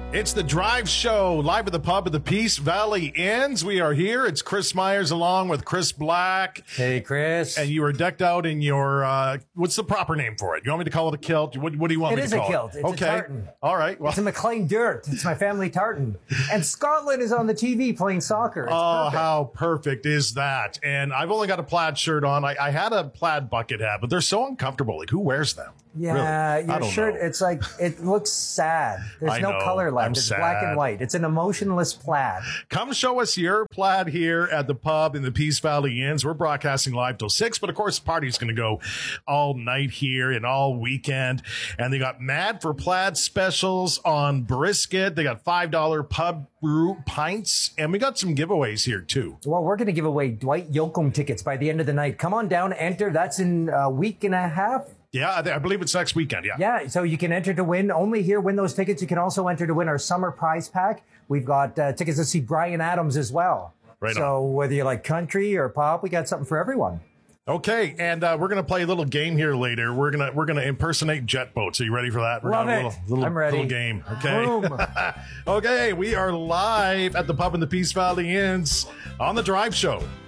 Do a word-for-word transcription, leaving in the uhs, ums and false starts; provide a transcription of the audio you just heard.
It's the Drive Show, live at the pub at the Peace Valley Inns. We are here. It's Chris Myers along with Chris Black. Hey, Chris. And you are decked out in your, uh, what's the proper name for it? You want me to call it a kilt? What, what do you want it me to call it? It is a kilt. It? It's okay. a tartan. All right. Well. It's a McLean Dirt. It's my family tartan. And Scotland is on the T V playing soccer. It's oh, perfect. How perfect is that? And I've only got a plaid shirt on. I, I had a plaid bucket hat, but they're so uncomfortable. Like, who wears them? Yeah, really? your shirt, know. it's like, it looks sad. There's I no know. color left. I'm it's sad. black and white. It's an emotionless plaid. Come show us your plaid here at the pub in the Peace Valley Inns. We're broadcasting live till six, but of course the party's going to go all night here and all weekend. And they got Mad for Plaid specials on brisket. They got five dollar pub brew pints, and we got some giveaways here too. Well, we're going to give away Dwight Yoakam tickets by the end of the night. Come on down, enter. That's in a week and a half. Yeah, I believe it's next weekend, yeah. Yeah, so you can enter to win. Only here, win those tickets. You can also enter to win our summer prize pack. We've got uh, tickets to see Bryan Adams as well. Right so on. Whether you like country or pop, we got something for everyone. Okay, and uh, we're gonna play a little game here later. We're gonna we're gonna impersonate jet boats. Are you ready for that? We're Love gonna it. Little, little, I'm ready. Little game. Okay. Okay, we are live at the pub in the Peace Valley Inns on the Drive Show.